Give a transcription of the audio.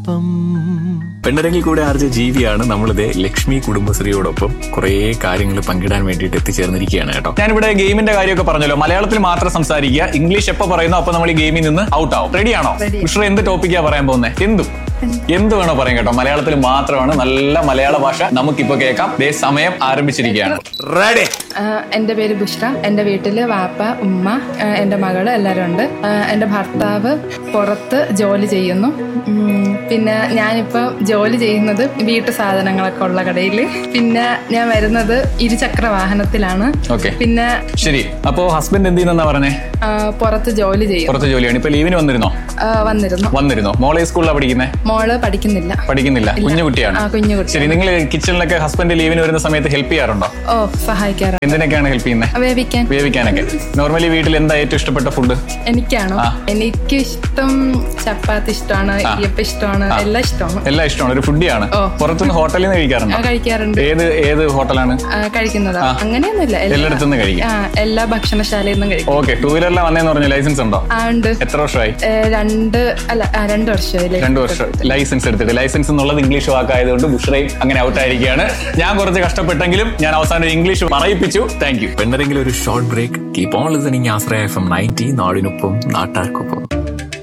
നാടിനൊപ്പം. പെണ്ണരങ്ങിൽ കൂടെ ആർജ ജീവിയാണ് നമ്മളിത് ലക്ഷ്മി കുടുംബശ്രീയോടൊപ്പം കുറെ കാര്യങ്ങൾ പങ്കിടാൻ വേണ്ടിയിട്ട് എത്തിച്ചേർന്നിരിക്കുകയാണ് കേട്ടോ. ഞാനിവിടെ ഗെയിമിന്റെ കാര്യമൊക്കെ പറഞ്ഞല്ലോ, മലയാളത്തിൽ മാത്രം സംസാരിക്കുക. ഇംഗ്ലീഷ് എപ്പോ പറയുന്നു അപ്പൊ നമ്മൾ ഈ ഗെയിമിൽ നിന്ന് ഔട്ട് ആവും. റെഡിയാണോ? ഉഷ്ര എന്ത് ടോപ്പിക്കാ പറയാൻ പോകുന്നത്? എന്ത് വേണോ പറയാം കേട്ടോ. മലയാളത്തിൽ മാത്രമാണ്, നല്ല മലയാള ഭാഷ നമുക്കിപ്പോ കേൾക്കാം. സമയം ആരംഭിച്ചിരിക്കുകയാണ്. റെഡി. എന്റെ പേര് ബുഷ്ര. എന്റെ വീട്ടില് വാപ്പ, ഉമ്മ, എന്റെ മകള് എല്ലാരും ഉണ്ട്. എന്റെ ഭർത്താവ് പുറത്ത് ജോലി ചെയ്യുന്നു. പിന്നെ ഞാനിപ്പോ ജോലി ചെയ്യുന്നത് വീട്ടു സാധനങ്ങളൊക്കെ ഉള്ള കടയില്. പിന്നെ ഞാൻ വരുന്നത് ഇരുചക്ര വാഹനത്തിലാണ്. പിന്നെ ശരി. അപ്പോ ഹസ്ബൻഡ് എന്ത് ചെയ്യുന്ന പറഞ്ഞേ? പുറത്ത് ജോലി ചെയ്യും. പുറത്ത് ജോലിയാണ്. ഇപ്പൊ ലീവിന് വന്നിരുന്നോ? വന്നിരുന്നു. മോളെ സ്കൂളിലാണ് പഠിക്കുന്നത്? മോള് പഠിക്കുന്നില്ല. കുഞ്ഞു കുട്ടിയാണ്. ശരി. നിങ്ങൾ കിച്ചണിലൊക്കെ ഹസ്ബൻഡ് ലീവിന് വരുന്ന സമയത്ത് ഹെൽപ്പ് ചെയ്യാറുണ്ടോ? സഹായിക്കാറുണ്ട്. എന്തിനൊക്കെയാണ് ഹെൽപ്പ് ചെയ്യുന്നത്? വേവിക്കാനൊക്കെ. നോർമലി വീട്ടിൽ എന്താ ഏറ്റവും ഇഷ്ടപ്പെട്ട ഫുഡ്? എനിക്കാണോ? എനിക്ക് ഇഷ്ടം ചപ്പാത്തി ഇഷ്ടമാണ്, ഇടിയപ്പം ഇഷ്ടമാണ്, എല്ലാം ഇഷ്ടമാണ്. ഒരു ഫുഡിയാണ്. പുറത്തുനിന്ന് ഹോട്ടലിൽ നിന്ന് കഴിക്കാറുണ്ട്? ഏത് ഹോട്ടലാണ് കഴിക്കുന്നത്? അങ്ങനെയൊന്നുമില്ല, എല്ലായിടത്തുനിന്ന് കഴിക്കും. എല്ലാ ഭക്ഷണശാലയിൽ നിന്നും കഴിക്കും. ഓക്കെ. ടൂ വീലറിലാണ് വന്നേന്ന് പറഞ്ഞു. ലൈസൻസ് ഉണ്ടോ? ഉണ്ട്. എത്ര വർഷമായി? 2 വർഷമായി. 2 വർഷം ലൈസൻസ് എടുത്തിട്ട്. ലൈസൻസ് എന്നുള്ളത് ഇംഗ്ലീഷ് വാക്കായതുകൊണ്ട് ബുഷ്രയും അങ്ങനെ ഔട്ട് ആയിരിക്കുകയാണ്. ഞാൻ കുറച്ച് കഷ്ടപ്പെട്ടെങ്കിലും ഞാൻ അവസാനം ഇംഗ്ലീഷ് പറയിപ്പിച്ചു. Thank you. പെണ്ണെങ്കിലും ഒരു short break. Keep on listening Ashraya FM 90 നാടിനൊപ്പം നാട്ടാർക്കൊപ്പം.